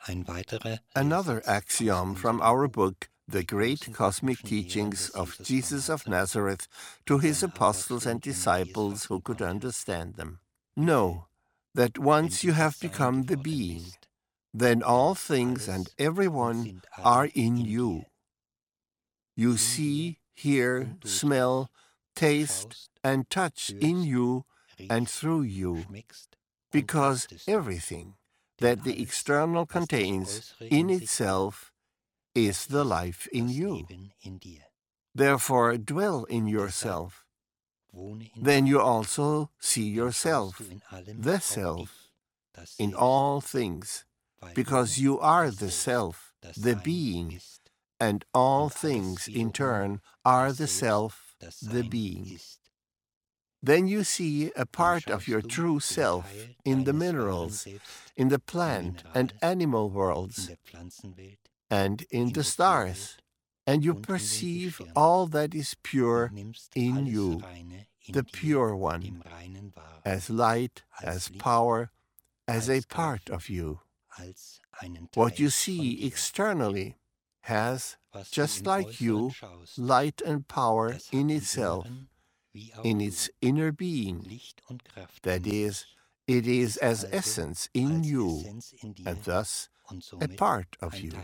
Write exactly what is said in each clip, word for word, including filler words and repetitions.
Another axiom from our book, The Great Cosmic Teachings of Jesus of Nazareth to His Apostles and Disciples who could understand them. Know that once you have become the being, then all things and everyone are in you. You see, hear, smell, taste, and touch in you and through you, because everything that the external contains in itself is the life in you. Therefore, dwell in yourself. Then you also see yourself, the self, in all things, because you are the self, the being, and all things in turn are the self, the being. Then you see a part of your true self in the minerals, in the plant and animal worlds, and in the stars, and you perceive all that is pure in you, the pure one, as light, as power, as a part of you. What you see externally has, just like you, light and power in itself, in its inner being. That is, it is as essence in you, and thus a part of you.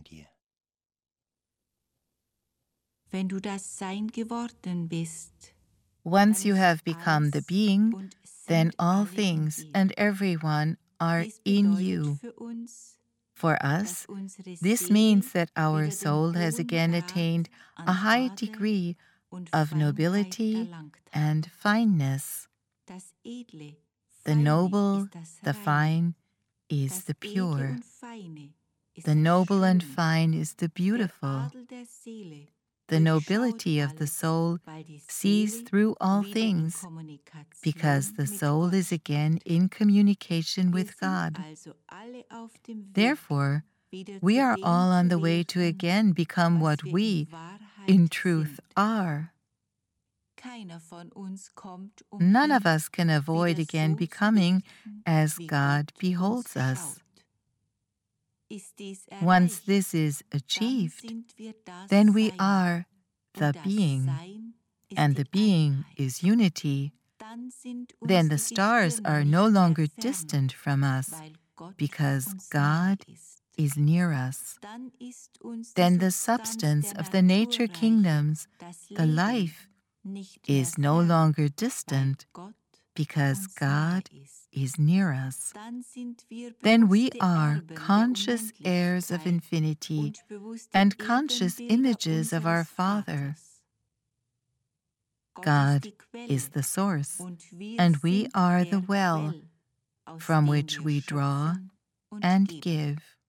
Once you have become the being, then all things and everyone are in you. For us, this means that our soul has again attained a high degree of nobility and fineness. The noble, the fine, is the pure. The noble and fine is the beautiful. The nobility of the soul sees through all things, because the soul is again in communication with God. Therefore, we are all on the way to again become what we, in truth, are. None of us can avoid again becoming as God beholds us. Once this is achieved, then we are the being, and the being is unity. Then the stars are no longer distant from us, because God is near us. Then the substance of the nature kingdoms, the life, is no longer distant, because God is near us. Then we are conscious heirs of infinity and conscious images of our Father. God is the source, and we are the well from which we draw and give.